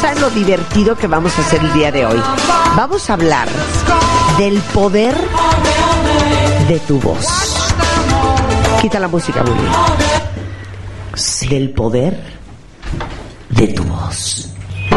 saben lo divertido que vamos a hacer el día de hoy. Vamos a hablar del poder de tu voz. Quita la música, Bully. Sí. Del poder de tu voz.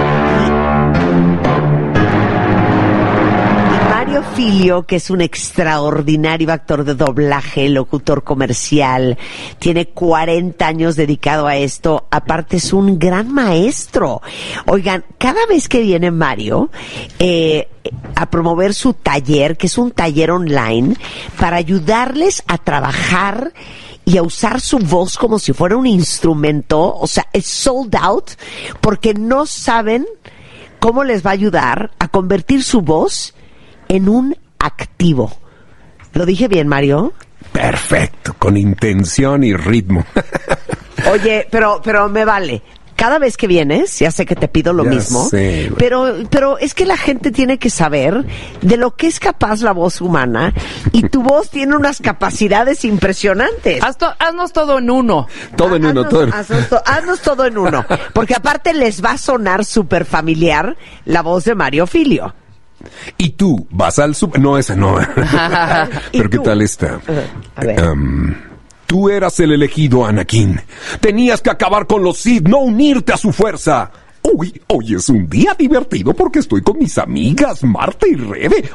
Mario Filio, que es un extraordinario actor de doblaje, locutor comercial, tiene 40 años dedicado a esto, aparte es un gran maestro. Oigan, cada vez que viene Mario a promover su taller, que es un taller online, para ayudarles a trabajar y a usar su voz como si fuera un instrumento, o sea, es sold out, porque no saben cómo les va a ayudar a convertir su voz en un activo. ¿Lo dije bien, Mario? Perfecto, con intención y ritmo. Oye, pero me vale. Cada vez que vienes, ya sé que te pido lo mismo, sé, pero es que la gente tiene que saber de lo que es capaz la voz humana, y tu voz tiene unas capacidades impresionantes. Haznos todo en uno. Todo en uno. Haznos todo en uno, porque aparte les va a sonar súper familiar la voz de Mario Filio. Y tú vas al super... No, esa no. Pero ¿qué tal esta? A ver. Tú eras el elegido, Anakin. Tenías que acabar con los Sith, no unirte a su fuerza. Uy, hoy es un día divertido porque estoy con mis amigas Marta y Rebe.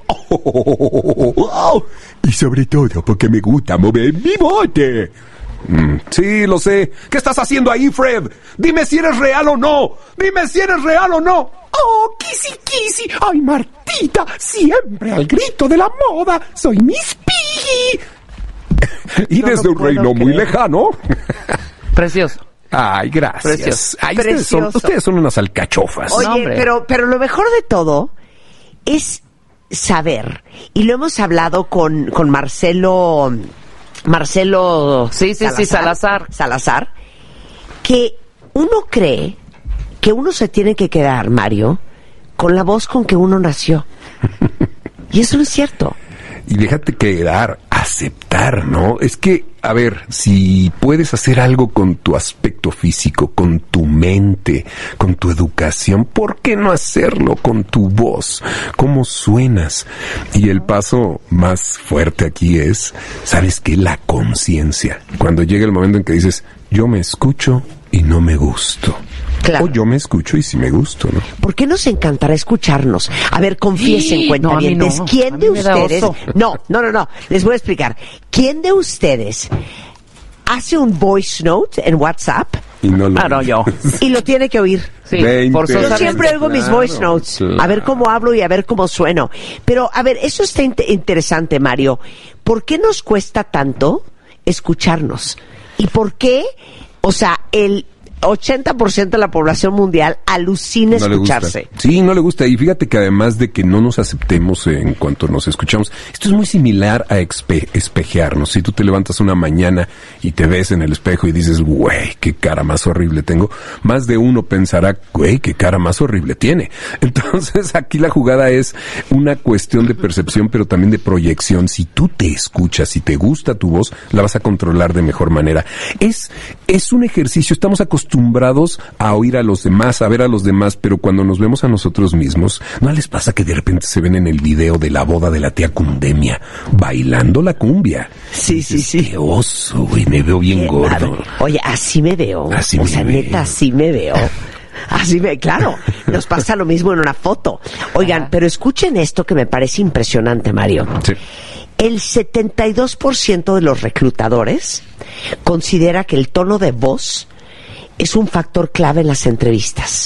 Y sobre todo porque me gusta mover mi bote. Sí, lo sé. ¿Qué estás haciendo ahí, Fred? Dime si eres real o no. Dime si eres real o no. Oh, Kissy, Kissy. Ay, Martita, siempre al grito de la moda. Soy Miss Piggy. Y no desde un reino muy lejano. Precioso. Ay, gracias. Precioso. Ay, ustedes son unas alcachofas. Oye, pero lo mejor de todo es saber, y lo hemos hablado con Marcelo Salazar, que uno cree que uno se tiene que quedar, Mario, con la voz con que uno nació. Y eso no es cierto. Y déjate quedar, aceptar, ¿no? Es que, a ver, si puedes hacer algo con tu aspecto físico, con tu mente, con tu educación, ¿por qué no hacerlo con tu voz? ¿Cómo suenas? Y el paso más fuerte aquí es, ¿sabes qué? La conciencia. Cuando llega el momento en que dices, yo me escucho y no me gusto. Claro. O yo me escucho y sí me gusto, ¿no? ¿Por qué nos encantará escucharnos? A ver, confiesen, cuentavientes. No, ¿Quién de ustedes? No. Les voy a explicar. ¿Quién de ustedes hace un voice note en WhatsApp? Y no lo no, yo. Y lo tiene que oír. Sí, Yo siempre oigo mis voice notes, a ver cómo hablo y a ver cómo sueno. Pero, a ver, eso está interesante, Mario. ¿Por qué nos cuesta tanto escucharnos? ¿Y por qué, o sea, el 80% de la población mundial alucina escucharse? Sí, no le gusta. Y fíjate que además de que no nos aceptemos en cuanto nos escuchamos, esto es muy similar a espejearnos. Si tú te levantas una mañana y te ves en el espejo y dices, güey, qué cara más horrible tengo, más de uno pensará, güey, qué cara más horrible tiene. Entonces aquí la jugada es una cuestión de percepción, pero también de proyección. Si tú te escuchas, si te gusta tu voz, la vas a controlar de mejor manera. Es un ejercicio, estamos acostumbrados a oír a los demás, a ver a los demás, pero cuando nos vemos a nosotros mismos, ¿no les pasa que de repente se ven en el video de la boda de la tía Cundemia bailando la cumbia? Sí. Qué oso, güey, me veo bien gordo. Oye, así me veo. Neta, así me veo. Claro, nos pasa lo mismo en una foto. Oigan, pero escuchen esto que me parece impresionante, Mario. Sí. El 72% de los reclutadores considera que el tono de voz es un factor clave en las entrevistas.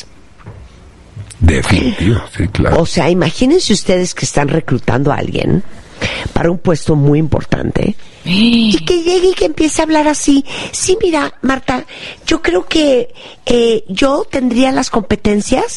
Definitivo, sí, claro. O sea, imagínense ustedes que están reclutando a alguien para un puesto muy importante y que llegue y que empiece a hablar así. Sí, mira, Marta, yo creo que yo tendría las competencias